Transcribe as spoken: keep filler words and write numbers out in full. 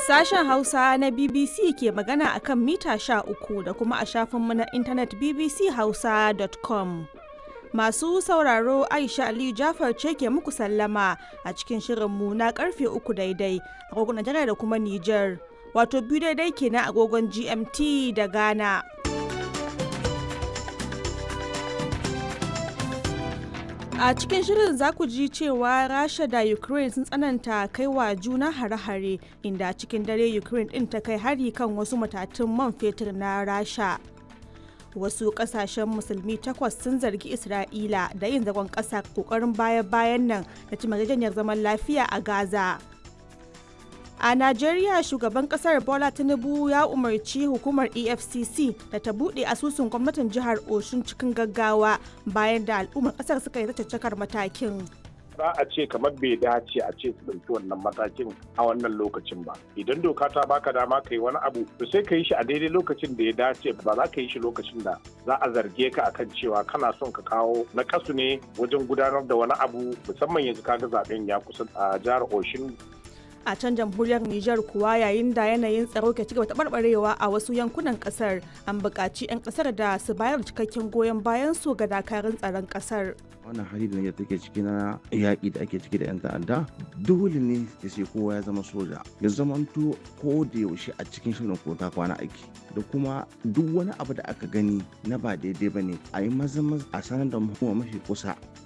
Sashen Hausa na B B C ke magana a kan mita sha uku da kuma a shafinmu na intanet b b c hausa dot com. Masu sauraro Aisha Aliyu Jafar ce ke muku sallama a cikin shirinmu na karfe uku daidai agogon Najeriya da kuma Nijar, wato biyu daidai kenan agogon G M T da Ghana. A cikin shirin za ku ji cewa Rasha da Ukraine sun tsananta kai wa juna hare-hare, inda cikin dare Ukraine ɗin ta kai hari kan wasu matatun man fetur na Rasha. Wasu ƙasashen musulmi takwas sun zargi Isra'ila da yin zagon ƙasa ƙoƙarin baya-bayan nan da cimma yarjejeniyar zaman lafiya a Gaza. A Najeriya, shugaban kasar Bola Tinubu ya umarci hukumar E F C C da ta buɗe asusun gwamnatin jihar Osun cikin gaggawa bayan da al'ummar kasar suka yi caccakar matakin. Za a ce kamar bai dace a ce su ɗauki wannan matakin a wannan lokacin ba. Idan doka ta baka dama ka yi wani abu, to sai ka yi shi a daidai lokacin da ya dace, ba za ka yi shi lokacin da za a zarge ka akan cewa kana son ka kawo na kasu ne wajen gudanar da wani abu, musamman yanzu kaga zaben ya kusa a jihar Osun. A can jamhuriyar Nijar kuwa, yayin da yanayin tsaro ke cigaba taɓarɓarewa a wasu yankunan ƙasar, an buƙaci 'yan ƙasar da su bayar cikakken goyon bayan su ga dakarun tsaron ƙasar. Wannan hali da Nijar take ciki na yaƙi da ake ciki da 'yan ta'adda, dole ne ya sai kowa ya zama soja, ya zamanto ko da yaushe a cikin shirin ko ta kwana aiki, da kuma duk wani abu da aka gani na ba daidai ba ne a yi maza a sanar da hukuma mafi kusa